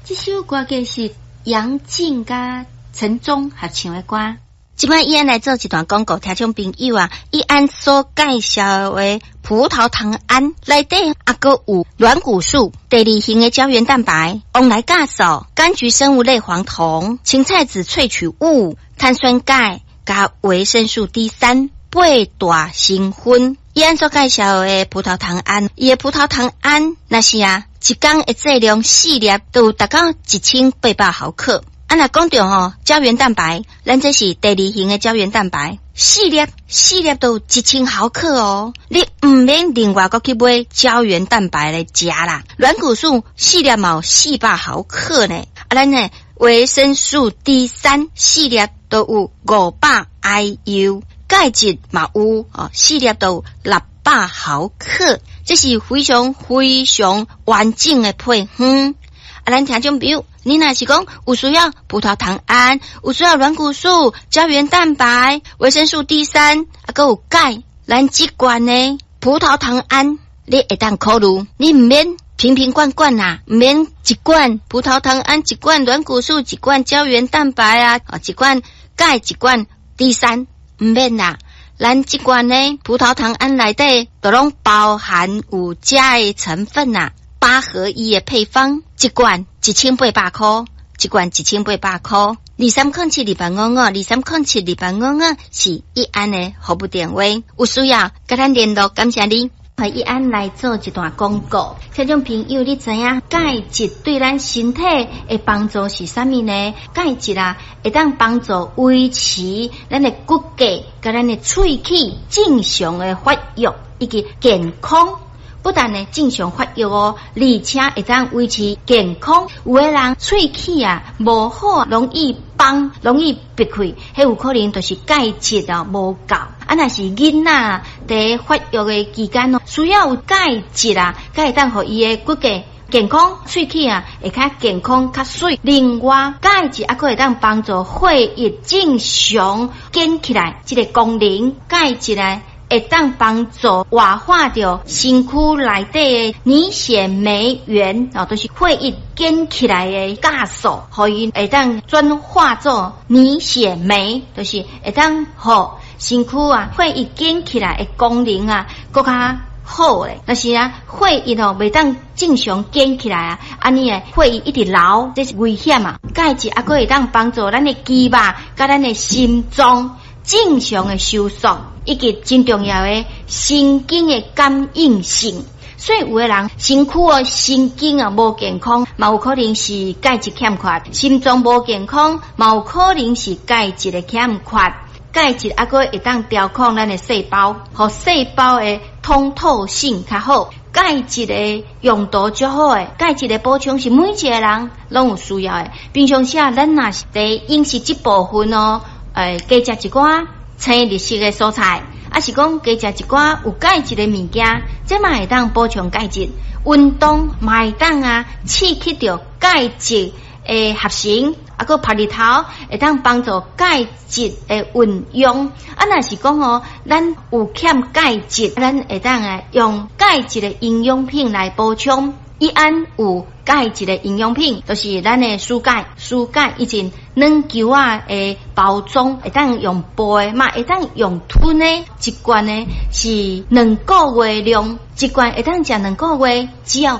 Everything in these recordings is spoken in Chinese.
这首歌嘅是杨静甲陈忠合唱的歌。今摆依安来做一段广告，听众朋友啊，依安所介绍的葡萄糖胺内底还佫有软骨素、第二型的胶原蛋白、旺来酵素、柑橘生物类黄酮、青菜籽萃取物、碳酸钙加维生素 D3、八大成分。依安所介绍的葡萄糖胺，伊的葡萄糖胺那是一天的剂量4粒都达到1800毫克。若讲到胶原蛋白，咱这是第二型的胶原蛋白，4粒都1000毫克哦。你唔免另外再去买胶原蛋白来食啦。软骨素4粒嘛有400毫克呢，咱呢维生素 D3 4粒都有500 IU， 钙质嘛有4粒都有600毫克，这是非常完整的配方。咱听众朋友，你若是讲有需要葡萄糖胺，有需要软骨素、胶原蛋白、维生素 D3，还有钙，咱这罐呢葡萄糖胺，你会当考虑，你唔免瓶罐啦，唔免一罐葡萄糖胺，一罐软骨素，一罐胶原蛋白一罐钙，一罐 D3， 唔免啦。咱这罐呢葡萄糖胺内底都拢包含有这的成分8合1的配方，一罐1800块，一罐1800块。23072852，23072852是一安的服务电话，有需要跟咱联络，感谢你。一安来做一段广告，听众朋友，你知影钙质对咱身体的帮助是啥物呢？钙质会当帮助维持咱的骨骼甲咱的喙齿正常的发育以及健康。不但呢正常发育而且会当维持健康。有的人喙齿无好，容易崩，容易闭开，迄有可能就是钙质无够。若是囡仔在发育的期间需要有钙质才会当互伊的骨骼健康，喙齿会较健康较水。另外，钙质还可以当帮助血液正常建起来，这个功能钙质会当帮助活化掉身躯内底的凝血酶原，就是血液建起来的酵素，互伊会当转化做凝血酶，就是会当互身躯血液建起来的功能更加好咧。但是血液袂当正常建起来安尼血液一直流，这是危险钙质还可以当帮助咱的肌肉甲咱的心脏正常的收缩，以及真重要的神经的感应性。所以有的人身躯神经无健康，嘛有可能是钙质欠缺；心脏无健康，嘛有可能是钙质的欠缺。钙质还可会当调控咱的细胞，和细胞的通透性较好。钙质的用途较好的，钙质的补充是每一个人拢有需要的。平常时咱若是在饮食这部分加食一寡青绿色的蔬菜，是讲加食一寡有钙质的物件，这嘛会当补充钙质。运动嘛会当刺激到钙质的合成，还拍日头会当帮助钙质的运用。若是讲咱有欠钙质，咱会当用钙质的营养品来补充。一安有钙质的营养品，就是咱的蔬钙以前软球的包装，会当用杯嘛，会当用吞的，一罐呢是2个月量，一罐会当食2个月，只要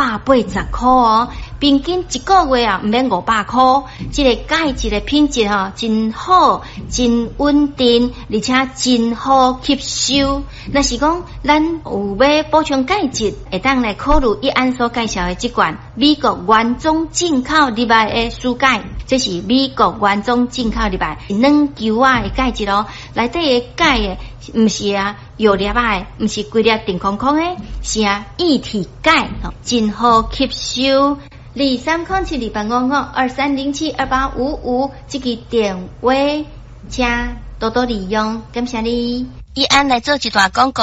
980块平均1个月唔免500块。这个钙质的品质真好，真稳定，而且真好吸收。若是讲咱有要补充钙质，会当来考虑一安所介绍的这罐美国原装进口入来的蔬钙，这是美国原装进口入来2球的钙质内底的钙唔是药粒唔是规粒定空空的，是液体钙，真好吸收。2307285223072855这个电话，请多多利用，感谢你。一安来做一段广告。